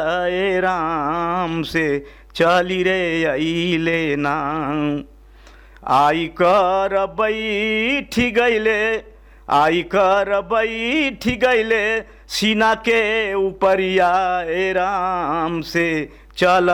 ए राम से चली रे अइले ना। आई कर बैठी गइले, आई कर बैठी गइले सीना के ऊपरिया ए राम से चल